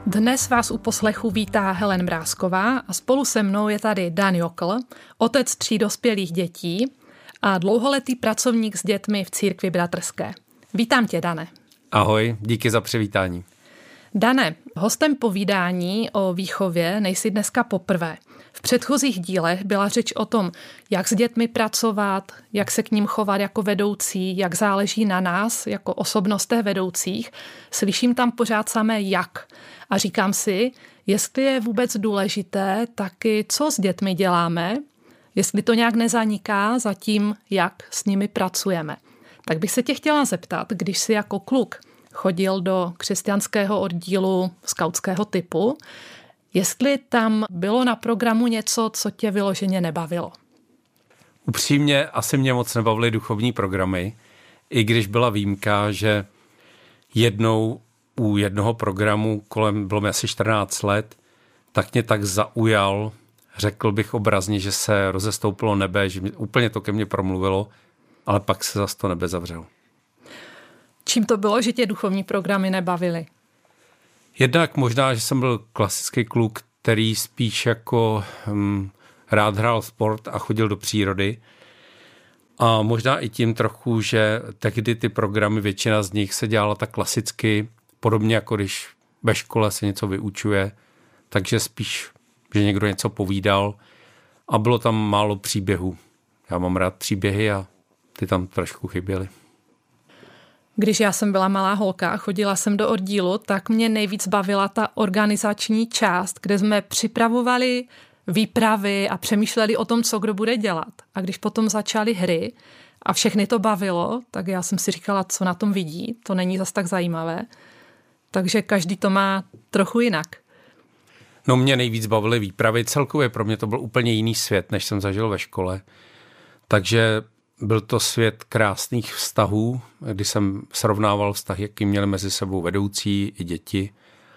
Dnes vás u poslechu vítá Helen Mrázková a spolu se mnou je tady Dan Jokl, otec 3 dospělých dětí a dlouholetý pracovník s dětmi v církvi bratrské. Vítám tě, Dane. Ahoj, díky za přivítání. Dane, hostem povídání o výchově nejsi dneska poprvé. V předchozích dílech byla řeč o tom, jak s dětmi pracovat, jak se k nim chovat jako vedoucí, jak záleží na nás jako osobnostech vedoucích. Slyším tam pořád samé jak. A říkám si, jestli je vůbec důležité taky, co s dětmi děláme, jestli to nějak nezaniká za tím, jak s nimi pracujeme. Tak bych se tě chtěla zeptat, když jsi jako kluk chodil do křesťanského oddílu skautského typu, jestli tam bylo na programu něco, co tě vyloženě nebavilo. Upřímně asi mě moc nebavily duchovní programy, i když byla výjimka, že jednou u jednoho programu bylo mi asi 14 let, tak mě tak zaujal, řekl bych obrazně, že se rozestoupilo nebe, že úplně to ke mně promluvilo, ale pak se zase to nebe zavřelo. Čím to bylo, že tě duchovní programy nebavily? Jednak možná, že jsem byl klasický kluk, který spíš jako rád hrál sport a chodil do přírody. A možná i tím trochu, že tehdy ty programy, většina z nich se dělala tak klasicky, podobně jako když ve škole se něco vyučuje, takže spíš, že někdo něco povídal a bylo tam málo příběhů. Já mám rád příběhy a ty tam trošku chyběly. Když já jsem byla malá holka a chodila jsem do oddílu, tak mě nejvíc bavila ta organizační část, kde jsme připravovali výpravy a přemýšleli o tom, co kdo bude dělat. A když potom začaly hry a všechny to bavilo, tak já jsem si říkala, co na tom vidí, to není zas tak zajímavé. Takže každý to má trochu jinak. No mě nejvíc bavily výpravy, celkově pro mě to byl úplně jiný svět, než jsem zažil ve škole. Takže byl to svět krásných vztahů, kdy jsem srovnával vztahy, jaký měli mezi sebou vedoucí i děti.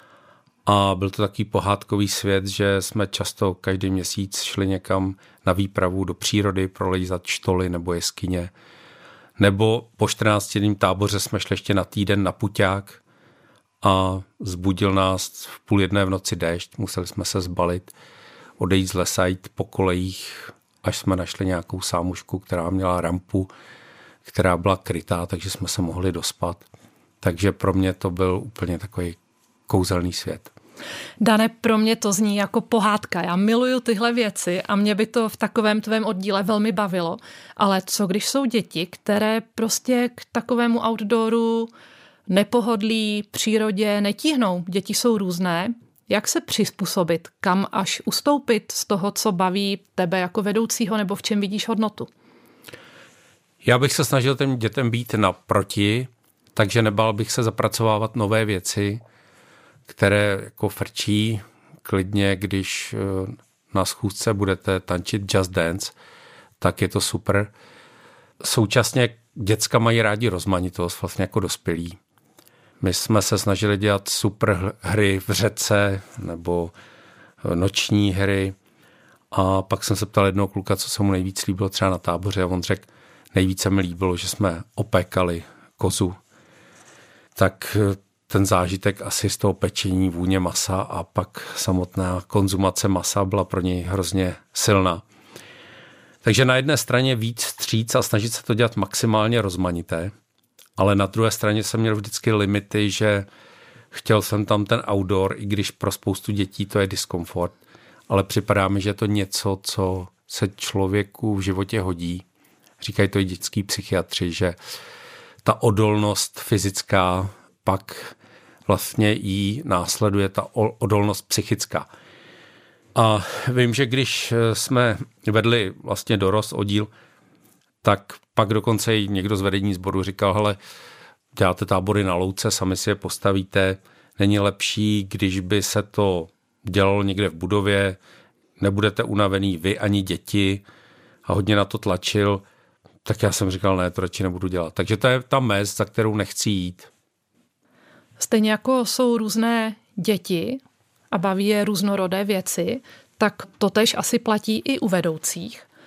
A byl to takový pohádkový svět, že jsme často každý měsíc šli někam na výpravu do přírody, prolejzat štoly nebo jeskyně. Nebo po 14denním táboře jsme šli ještě na týden na puťák a zbudil nás v 12:30 v noci déšť. Museli jsme se zbalit, odejít z lesa, jít po kolejích, až jsme našli nějakou sámušku, která měla rampu, která byla krytá, takže jsme se mohli dospat. Takže pro mě to byl úplně takový kouzelný svět. Dane, pro mě to zní jako pohádka. Já miluju tyhle věci a mě by to v takovém tvém oddíle velmi bavilo. Ale co když jsou děti, které prostě k takovému outdooru, nepohodlí, přírodě netíhnou? Děti jsou různé. Jak se přizpůsobit? Kam až ustoupit z toho, co baví tebe jako vedoucího, nebo v čem vidíš hodnotu? Já bych se snažil těm dětem být naproti, takže nebál bych se zapracovávat nové věci, které jako frčí klidně, když na schůzce budete tančit Just Dance, tak je to super. Současně děcka mají rádi rozmanitost, vlastně jako dospělí. My jsme se snažili dělat super hry v řece nebo noční hry a pak jsem se ptal jednoho kluka, co se mu nejvíc líbilo třeba na táboře a on řekl, nejvíce mi líbilo, že jsme opékali kozu. Tak ten zážitek asi z toho pečení, vůně masa a pak samotná konzumace masa byla pro něj hrozně silná. Takže na jedné straně víc vstříc a snažit se to dělat maximálně rozmanité, ale na druhé straně jsem měl vždycky limity, že chtěl jsem tam ten outdoor, i když pro spoustu dětí to je diskomfort, ale připadá mi, že je to něco, co se člověku v životě hodí. Říkají to i dětský psychiatři, že ta odolnost fyzická pak vlastně jí následuje ta odolnost psychická. A vím, že když jsme vedli vlastně dorost oddíl, tak pak dokonce i někdo z vedení sboru říkal, hele, děláte tábory na louce, sami si je postavíte, není lepší, když by se to dělalo někde v budově, nebudete unavený vy ani děti a hodně na to tlačil, tak já jsem říkal, ne, to radši nebudu dělat. Takže to je ta mez, za kterou nechci jít. Stejně jako jsou různé děti a baví je různorodé věci, tak totéž asi platí i u vedoucích.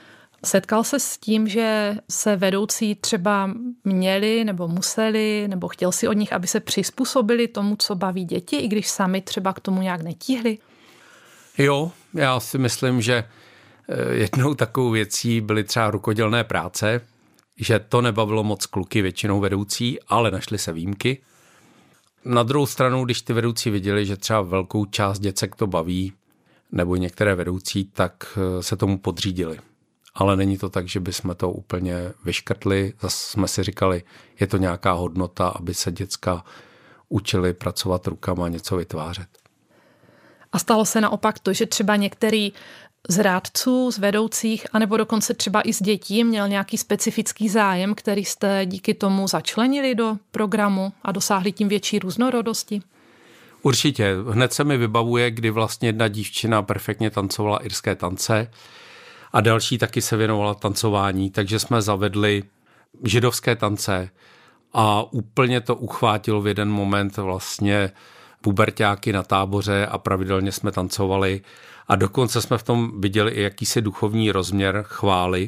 Setkal se s tím, že se vedoucí třeba měli nebo museli, nebo chtěl si od nich, aby se přizpůsobili tomu, co baví děti, i když sami třeba k tomu nějak netíhli? Jo, já si myslím, že jednou takovou věcí byly třeba rukodělné práce, že to nebavilo moc kluky, většinou vedoucí, ale našly se výjimky. Na druhou stranu, když ty vedoucí viděli, že třeba velkou část děcek to baví, nebo některé vedoucí, tak se tomu podřídili. Ale není to tak, že bychom to úplně vyškrtli. Zase jsme si říkali, je to nějaká hodnota, aby se děcka učili pracovat rukama a něco vytvářet. A stalo se naopak to, že třeba některý z rádců, z vedoucích, anebo dokonce třeba i z dětí měl nějaký specifický zájem, který jste díky tomu začlenili do programu a dosáhli tím větší různorodosti? Určitě. Hned se mi vybavuje, kdy vlastně jedna dívčina perfektně tancovala irské tance a další taky se věnovala tancování, takže jsme zavedli židovské tance a úplně to uchvátilo v jeden moment vlastně puberťáky na táboře a pravidelně jsme tancovali a dokonce jsme v tom viděli i jakýsi duchovní rozměr chvály.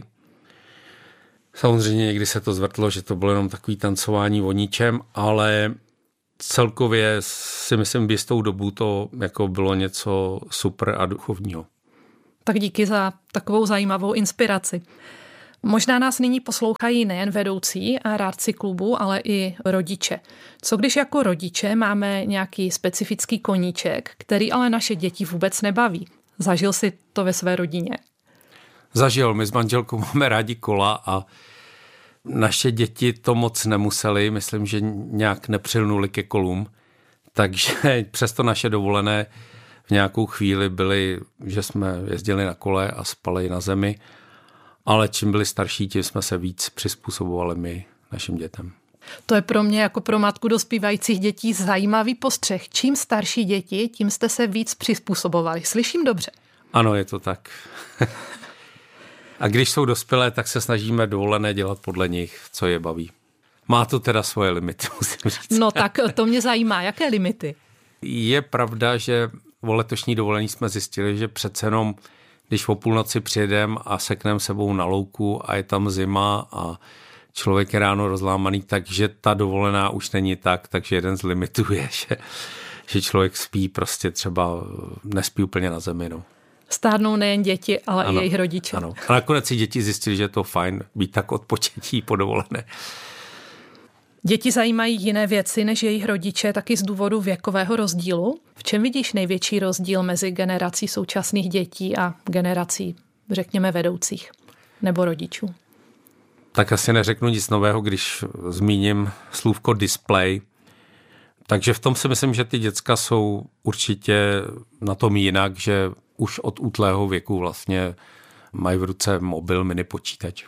Samozřejmě někdy se to zvrtlo, že to bylo jenom takový tancování o ničem, ale celkově si myslím, v jistou dobu to jako bylo něco super a duchovního. Tak díky za takovou zajímavou inspiraci. Možná nás nyní poslouchají nejen vedoucí a rádci klubu, ale i rodiče. Co když jako rodiče máme nějaký specifický koníček, který ale naše děti vůbec nebaví? Zažil si to ve své rodině? Zažil. My s manželkou máme rádi kola a naše děti to moc nemuseli. Myslím, že nějak nepřilnuli ke kolům. Takže přesto naše dovolené v nějakou chvíli byly, že jsme jezdili na kole a spali na zemi. Ale čím byli starší, tím jsme se víc přizpůsobovali my našim dětem. To je pro mě jako pro matku dospívajících dětí zajímavý postřeh. Čím starší děti, tím jste se víc přizpůsobovali. Slyším dobře? Ano, je to tak. A když jsou dospělé, tak se snažíme dovolené dělat podle nich, co je baví. Má to teda svoje limity, musím říct. No tak to mě zajímá. Jaké limity? Je pravda, že o letošní dovolení jsme zjistili, že přece jenom když o půlnoci přijedeme a sekneme sebou na louku a je tam zima a člověk je ráno rozlámaný, takže ta dovolená už není tak, takže jeden z limitů je, že člověk spí prostě třeba, nespí úplně na zemi. No. Stárnou nejen děti, ale ano, i jejich rodiče. Ano. A nakonec si děti zjistili, že je to fajn být tak odpočetí po dovolené. Děti zajímají jiné věci než jejich rodiče, taky z důvodu věkového rozdílu. V čem vidíš největší rozdíl mezi generací současných dětí a generací, řekněme, vedoucích nebo rodičů? Tak asi neřeknu nic nového, když zmíním slůvko display. Takže v tom si myslím, že ty děcka jsou určitě na tom jinak, že už od útlého věku vlastně mají v ruce mobil, mini počítač.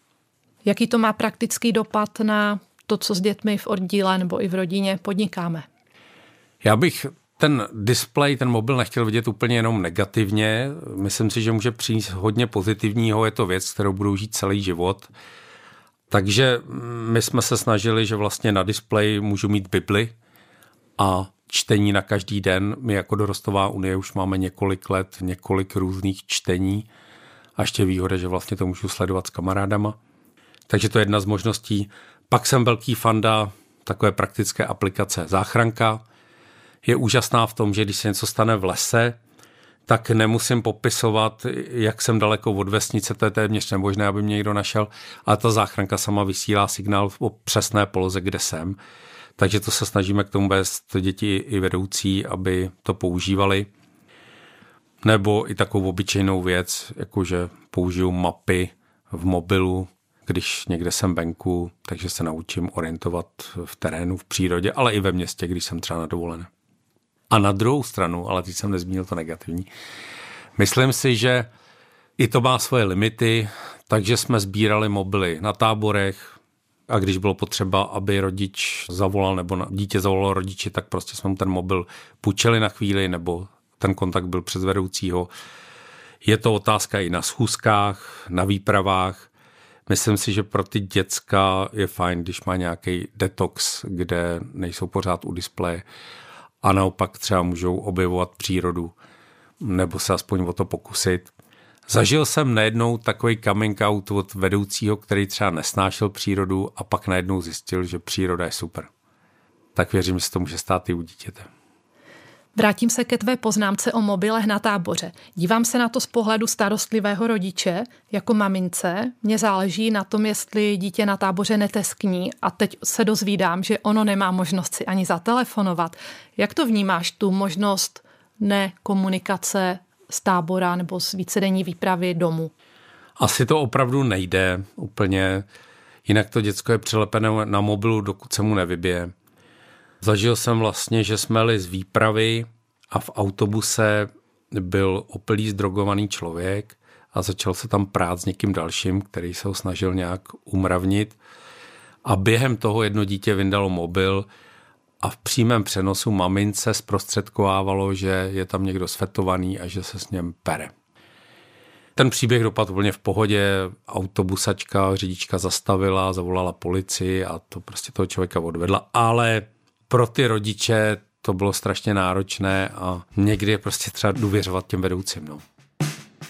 Jaký to má praktický dopad na to, co s dětmi v oddíle nebo i v rodině podnikáme? Já bych ten displej, ten mobil nechtěl vidět úplně jenom negativně. Myslím si, že může přinést hodně pozitivního. Je to věc, kterou budou žít celý život. Takže my jsme se snažili, že vlastně na displeji můžu mít Bibli a čtení na každý den. My jako Dorostová unie už máme několik let, několik různých čtení a ještě výhoda, že vlastně to můžu sledovat s kamarádama. Takže to je jedna z možností. Pak jsem velký fanda takové praktické aplikace Záchranka. Je úžasná v tom, že když se něco stane v lese, tak nemusím popisovat, jak jsem daleko od vesnice, to je téměř nemožné, aby mě někdo našel, ale ta záchranka sama vysílá signál o přesné poloze, kde jsem. Takže to se snažíme k tomu vést děti i vedoucí, aby to používali. Nebo i takovou obyčejnou věc, jakože použiju mapy v mobilu, když někde jsem venku, takže se naučím orientovat v terénu, v přírodě, ale i ve městě, když jsem třeba na dovolené. A na druhou stranu, ale teď jsem nezmínil to negativní, myslím si, že i to má svoje limity, takže jsme sbírali mobily na táborech a když bylo potřeba, aby rodič zavolal nebo dítě zavolalo rodiči, tak prostě jsme mu ten mobil půjčili na chvíli nebo ten kontakt byl přes vedoucího. Je to otázka i na schůzkách, na výpravách. Myslím si, že pro ty děcka je fajn, když má nějaký detox, kde nejsou pořád u displeje a naopak třeba můžou objevovat přírodu nebo se aspoň o to pokusit. Zažil jsem najednou takový coming out od vedoucího, který třeba nesnášel přírodu a pak najednou zjistil, že příroda je super. Tak věřím, že se to může stát i u dítěte. Vrátím se ke tvé poznámce o mobilech na táboře. Dívám se na to z pohledu starostlivého rodiče. Jako mamince mě záleží na tom, jestli dítě na táboře neteskní a teď se dozvídám, že ono nemá možnost si ani zatelefonovat. Jak to vnímáš, tu možnost nekomunikace z tábora nebo z vícedenní výpravy domů? Asi to opravdu nejde úplně. Jinak to děcko je přilepené na mobilu, dokud se mu nevybije. Zažil jsem vlastně, že jsme jeli z výpravy a v autobuse byl opilý zdrogovaný člověk a začal se tam prát s někým dalším, který se ho snažil nějak umravnit. A během toho jedno dítě vyndalo mobil a v přímém přenosu mamince zprostředkovávalo, že je tam někdo sfetovaný a že se s něm pere. Ten příběh dopadl úplně v pohodě, autobusačka, řidička zastavila, zavolala policii a to prostě toho člověka odvedla, ale pro ty rodiče to bylo strašně náročné a někdy je prostě třeba důvěřovat těm vedoucím. No.